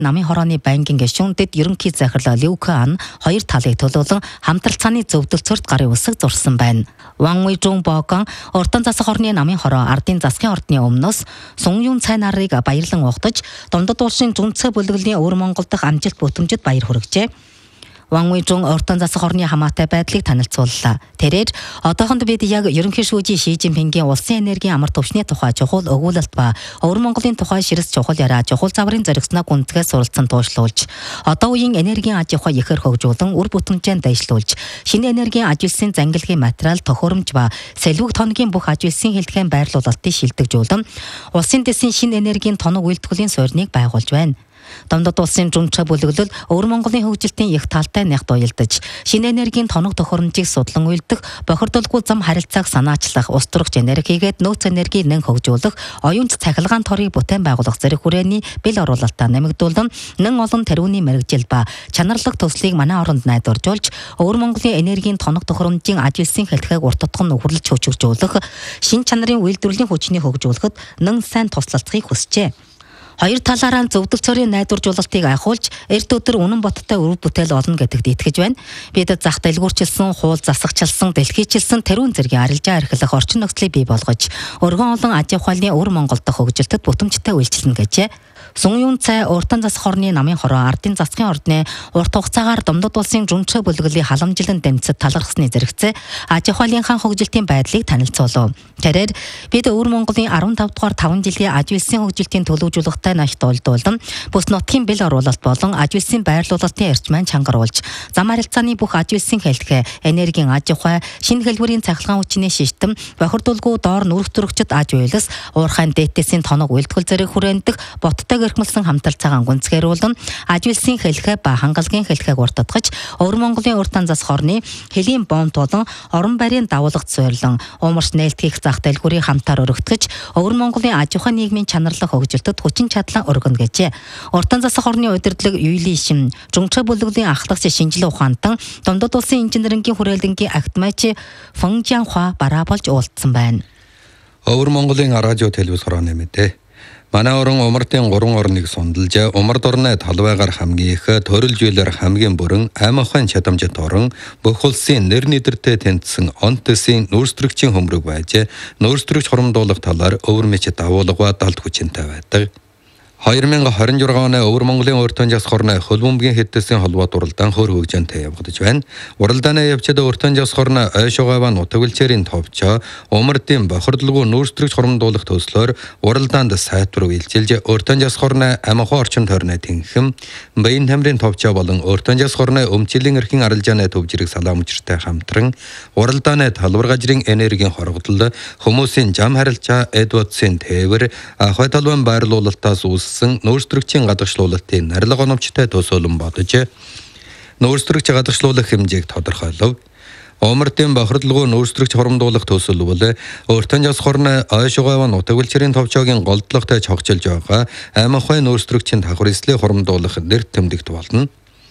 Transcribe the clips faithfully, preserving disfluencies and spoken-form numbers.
Намын хорооны байнгын гишүүн дэд ерөнхий захирал Лю Кан хоёр талыг төлөөлөн хамтралцааны зөвдөлцөрт гарын үсэг зурсан байна. Ван Уйжун Богон уртан засаг орны намын хороо ардын засгийн ордны өмнөөс Сун Юн цай нарыг баярлан угтаж, Домдод улсын зүнцээ бүлэглэлийн өвөр Монгол дахь амжилт бүтэмжид баяр хүргэжээ. Ван Уйжун уртан засаг орны хамаатай байдлыг танилцууллаа. Тэрээр одоохонд бид яг ерөнхий шүүжийн Ши Жинпингийн улсын энергийн амар төвчний тухай чухал өгүүлэлт ба өвөр Монголын тухай ширс чухал яриа чухал заврын зоригсноо гүнзгээс суралцсан туушлуулж, одоо үеийн энергийн аж ахуй ихэр хөгжүүлэн үр бүтэмжээнд дэвшлүүлж, шинэ энергийн аж үйлсийн зангилгын материал тохиромж ба сэлвэг тоногийн бүх аж үйлсийн хэлтгэн байрлуулалтыг шилдэгжүүлэн, улсын дэсийн шинэ энергийн тоног үйлдвэрлэлийн суурьныг байгуулж байна. Домдод улсын жумчаа бүлэглэл өвөр Монголын хөгжилтийн их талтай нягт уялдаж, шинэ энергийн тоног тохиромжийг судлан уйлдах, бохирдолгүй зам харилцааг санаачлах, ус тургч энергигээд нөөц энергийг нэн хөгжүүлэх, оюунч цахилгаан торыг бүтээн байгуулах зэрэг хүрээний бэл оруулалтаа нэмэгдүүлэн, нэн олон тэрүүний мэргэжил ба чанарлаг төслийг манай оронд найдваржуулж, өвөр Монголын энергийн тоног тохиромжийн аж үйлсийн хэлтгийг урт тутган нөхөрлөж хөгжүүлэх, шин чанарын үйлдвэрлэлийн хүчнийг хөгжүүлэхэд нэн сайн туслалцахыг хүсжээ. Хоёр талаараа зөвдөлцөрийн найдваржуулалтыг айхуулж, эрт өдөр үнэн боттой өв бүтээл олно гэдэгт итгэж байна. Бид зах дэлгүүрчилсэн, хуул засагчилсан, дэлхийчилсэн тэрүүн зэргийн арилжаа эрхлэх орчин нөхцөлийг бий болгож, өргөн олон аж ахуйн өвөр Монголд хөгжилтөд бүтэмжтэй үйлчлэнэ гэжээ. Сун Юн цай уртан засаг орны намын хороо ардын засгийн ордны урт хугацаагаар Домдод улсын жумчаа бүлэглэлийн халамжилан дэмцэд талархсны зэрэгцээ аж ахуйнхаа хөгжилтийн байдлыг танилцуулав. Тэрээр бид өвөр Монголын арван тав дугаар таван жилийн аж үйлсийн хөгжилтийн төлөвлөлтөй наш толдуулан, бүс нутгийн бэл оруулалт болон аж үйлсийн байрлуулалтын эрчмэн чангаруулж, зам харилцааны бүх аж үйлсийн хэлтгэ, энергийн аж ахуй, шинэ хэлбэрийн цахилгаан хүчний шиштэн, бохирдуулгүй доор нүрэх төрөгчд аж үйлс, уурхайн дээтэсийн тоног үйлдвэрлэл зэрэг хүрээндэг боттой гэрхмэлсэн хамталцаагаан гүнзгээрүүлэн, аж үйлсийн хэлхээ ба хангалгийн хэлхээг уртдагч, өвөр Монголын уртан засаг орны хэлийн бомб болон орон байрын давуулгад суйрлан, уумарч нээлтгийх зах дэлгүүрийн хамтаар өргөтгөж, өвөр Монголын аж ахуйн нийгмийн чанарлах хөгжилтөд хүчин чадлаа өргөнө гэжээ. Уртан засаг орны удирдлага Юйли Шим, жумчаа бүлэглэлийн ахлагч шинжилгээ ухаантан, Домдод улсын инженерингийн хүрээлэнгийн агтмайч Фэн Жианхуа бараа болж уулзсан байна. Өвөр Монголын радио телевиз хорооны мэдээ. Манай орон умартын гурван орныг сундалж, умард орны талбайгаар хамгийн их, төрөл жилээр хамгийн бүрэн, ам ахуйн чадамжит орон, бүх улсын нэр нэдэртэй тэнцсэн онт төсийн нүүрстрэгчийн хөмрөг байж, нүүрстрэгч хоромдуулах талаар өвөр мэчид агуулга далд хүчинтэй байдаг. хоёр мянга хорин журга оны өвөр Монголын уртан засаг орны хөлбөмбөгийн хэдтэсийн холбоо уралдаан хөр хөгжөнтэй явагдаж байна. Уралдааны явцад уртан засаг орны ойшоогойваа нутагвэлчээрийн товчоо, умардын бохирдлого нүүрстрэгч хоромдуулах төслөөр уралдаанд сайтвар үйлчилж, уртан засаг орны амхаа орчин тойрны тэнхэм, баян тамирын товчоо болон уртан засаг орны өмчилийн эрхийн арилжааны төв зэрэг салаамжиртай хамтран, уралдааны талбар гажрын энергийн хоргодол, хүмүүсийн зам харилцаа эдводсын тээвэр, ахуй талбайн байрлуулалтаас үүс нүүрстрэгчийн гадагшлуулалтын нарилга оновчтой төсөөлөн бодож, нүүрстрэгч гадагшлуулах хэмжээг тодорхойлов. Умардын бохирдлого нүүрстрэгч хоромдуулах төсөлбөл уртан засаг орны ойшоогойваа нутагвэлчээрийн товчоогийн голдлоготой чогчилж байгаа ам ахуйн нүүрстрэгчийн давхар эслийг хоромдуулах нэр тэмдэгт болно.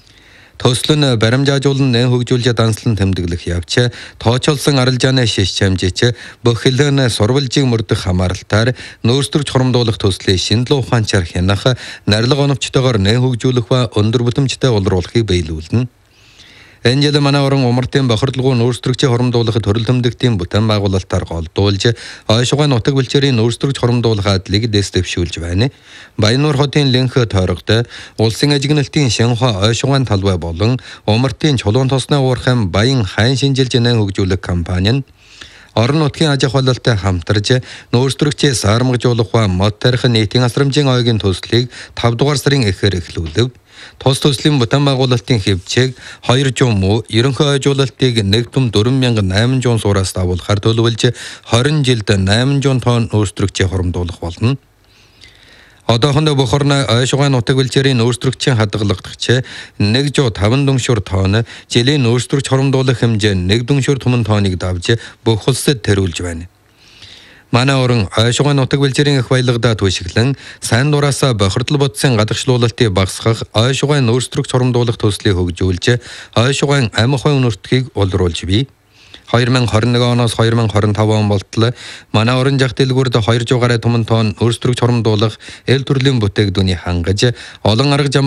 Төслөн баримжаажуулан нэн хөгжүүлж данслан тэмдэглэх явч, тоочолсон арилжааны шиш чамжич, бохилэн сурвалжийг мөрдөх хамааралтаар нүүрстрэгч хоромдуулах төслийн шинэлэн ухаанчаар хянах, нарилга оновчтойгоор нэн хөгжүүлэх ба өндөр бүтэмжтэй улруулахыг биелүүлнэ. Энэ жил манай орон умартын бохирдлого нүүрстрэгчийн хоромдуулах төрөл тэмдэгтийн бүтээн байгуулалтаар голдуулж, ойшоогой нутаг бэлчээрийн нүүрстрэгч хоромдуулах адлыг дэвшүүлж байна. Баяннуур хотын Лэнх тойрогт улсын ажигналтын Шанхай ойшоогойн талбай болон умартын Чулуун тосны уурхайн Баян хайн шинжилж нэн хөгжүүлэх компани нь орон нутгийн аж ахуйлалтай хамтарж, нүүрстрэгчээ саармагжуулах ба мод тарих нийтийн асрамжийн ойгийн төслийг тавд дугаар сарын эхээр эхлүүлв. Тус төслийн бүтээн байгуулалтын хэмжээг хоёр жуум, ерөнхий ойжуулалтыг нэг түм дөрвөн мянга найман жуун суураас давуулахаар төлөвлөж, хорин жилд найман жуун тонн нүүрстрэгчээ хоромдуулах болно. Одоохондоо бохорны ойшоогой нутаг бэлчээрийн нүүрстрэгчийн хадгалагч нэг жоо таван дүншүр тонн, жилийн нүүрстрэгч хоромдуулах хэмжээ нэг дүншүр түмэн тонныг давж бүх улсад тэрүүлж байна. Манай орон ойшоогой нутаг бэлчээрийн их баялагдаа түшиглэн, сайн дураасаа бохирдол бодсын гадагшлуулалтыг багасгах, ойшоогой нүүрстрэгч хоромдуулах төслийг хөгжүүлж, ойшоогой ам ахуйн өртгийг улруулж бий. хоёр мянга хорин нэг оноос хоёр мянга хорин тав он болтол манай орон зах дэлгүүрд хоёр жуугаараа түмэн тонн нүүрстрэгч хоромдуулах эл төрлийн бүтээгдэхүүнийг хангаж, олон арга